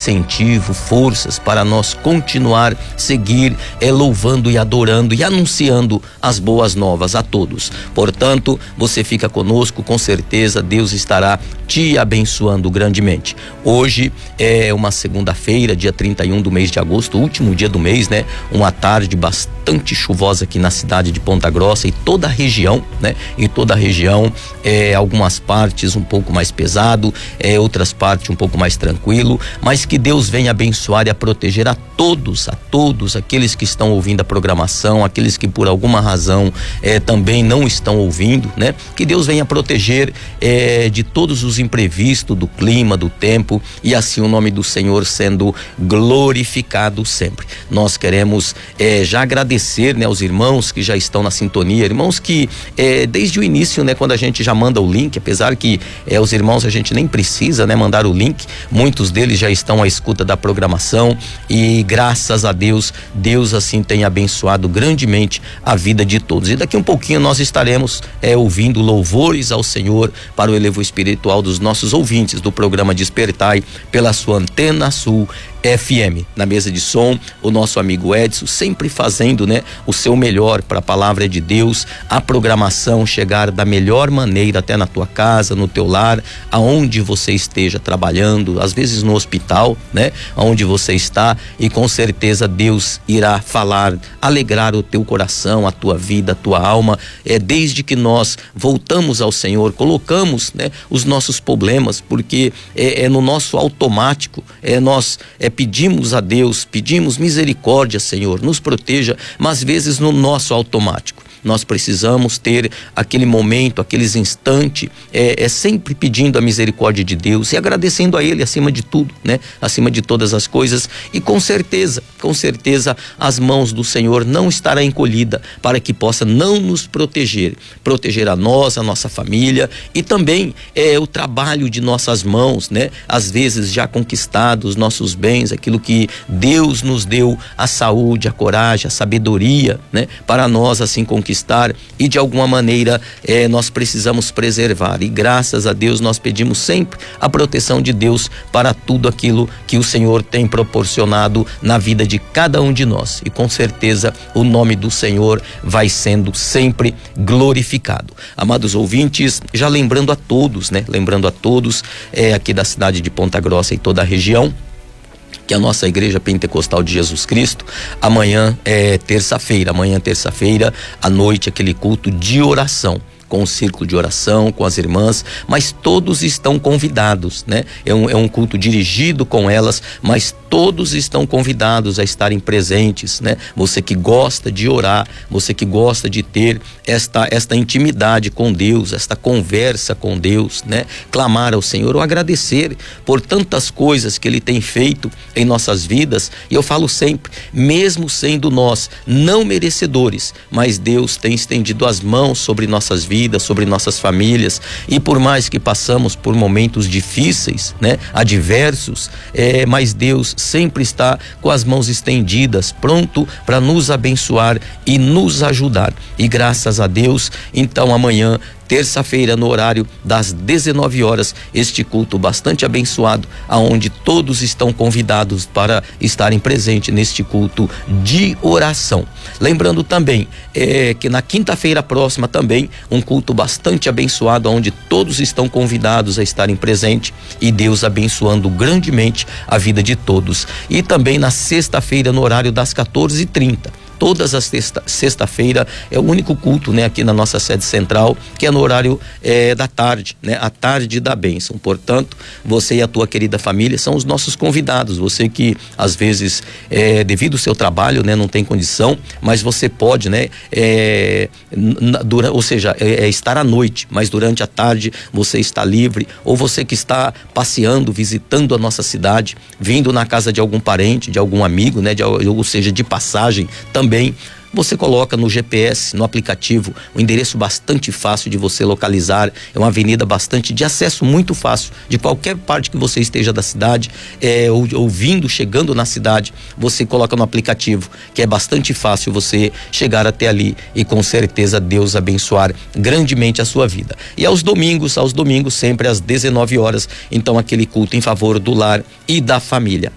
incentivo, forças para nós continuar, seguir louvando e adorando e anunciando as boas novas a todos. Portanto, você fica conosco, com certeza Deus estará te abençoando grandemente. Hoje é uma segunda-feira, dia 31 do mês de agosto, último dia do mês, né? Uma tarde bastante chuvosa aqui na cidade de Ponta Grossa e toda a região, né? Em toda a região, algumas partes um pouco mais pesado, outras partes um pouco mais tranquilo, mas que Deus venha abençoar e a proteger a todos aqueles que estão ouvindo a programação, aqueles que por alguma razão também não estão ouvindo, né? Que Deus venha proteger de todos os imprevistos do clima, do tempo, e assim o nome do Senhor sendo glorificado sempre. Nós queremos já agradecer, né, aos irmãos que já estão na sintonia, irmãos que desde o início, né, quando a gente já manda o link, apesar que os irmãos a gente nem precisa, né, mandar o link, muitos deles já estão à escuta da programação e graças a Deus, Deus assim tem abençoado grandemente a vida de todos. E daqui um pouquinho nós estaremos ouvindo louvores ao Senhor para o elevo espiritual dos nossos ouvintes do programa Despertai pela sua Antena Sul FM. Na mesa de som, o nosso amigo Edson sempre fazendo, né, o seu melhor para a palavra de Deus, a programação chegar da melhor maneira até na tua casa, no teu lar, aonde você esteja trabalhando, às vezes no hospital, né, aonde você está, e com certeza Deus irá falar, alegrar o teu coração, a tua vida, a tua alma, desde que nós voltamos ao Senhor, colocamos, né, os nossos problemas, porque no nosso automático, nós pedimos a Deus, pedimos misericórdia, Senhor, nos proteja, mas às vezes no nosso automático. Nós precisamos ter aquele momento, aqueles instantes, sempre pedindo a misericórdia de Deus e agradecendo a Ele acima de tudo, né? Acima de todas as coisas, e com certeza as mãos do Senhor não estará encolhida para que possa não nos proteger a nós, a nossa família, e também o trabalho de nossas mãos, né? Às vezes já conquistados nossos bens, aquilo que Deus nos deu, a saúde, a coragem, a sabedoria, né? Para nós assim conquistar, e de alguma maneira nós precisamos preservar, e graças a Deus nós pedimos sempre a proteção de Deus para tudo aquilo que o Senhor tem proporcionado na vida de cada um de nós, e com certeza o nome do Senhor vai sendo sempre glorificado. Amados ouvintes, já lembrando a todos, né? Lembrando a todos aqui da cidade de Ponta Grossa e toda a região, que a nossa Igreja Pentecostal de Jesus Cristo, amanhã terça-feira à noite, aquele culto de oração, com o círculo de oração, com as irmãs, mas todos estão convidados, né? É um culto dirigido com elas, mas todos estão convidados a estarem presentes, né? Você que gosta de orar, você que gosta de ter esta intimidade com Deus, esta conversa com Deus, né? Clamar ao Senhor ou agradecer por tantas coisas que Ele tem feito em nossas vidas. E eu falo sempre, mesmo sendo nós não merecedores, mas Deus tem estendido as mãos sobre nossas vidas, sobre nossas famílias, e por mais que passamos por momentos difíceis, né, adversos, mas Deus sempre está com as mãos estendidas, pronto para nos abençoar e nos ajudar. E graças a Deus, então amanhã, terça-feira, no horário das 19 horas, este culto bastante abençoado, aonde todos estão convidados para estarem presentes neste culto de oração. Lembrando também que na quinta-feira próxima também um culto bastante abençoado, onde todos estão convidados a estarem presentes, e Deus abençoando grandemente a vida de todos. E também na sexta-feira, no horário das 14h30. Todas as sexta-feira é o único culto, né, aqui na nossa sede central, que é no horário da tarde, né, a tarde da bênção. Portanto, você e a tua querida família são os nossos convidados. Você que às vezes devido ao seu trabalho, né, não tem condição, mas você pode, né, estar à noite, mas durante a tarde você está livre, ou você que está passeando, visitando a nossa cidade, vindo na casa de algum parente, de algum amigo, né, ou seja, de passagem também. Você coloca no GPS, no aplicativo, um endereço bastante fácil de você localizar. É uma avenida bastante de acesso muito fácil, de qualquer parte que você esteja da cidade, ouvindo, chegando na cidade, você coloca no aplicativo, que é bastante fácil você chegar até ali, e com certeza Deus abençoar grandemente a sua vida. E aos domingos sempre às 19 horas, então aquele culto em favor do lar e da família.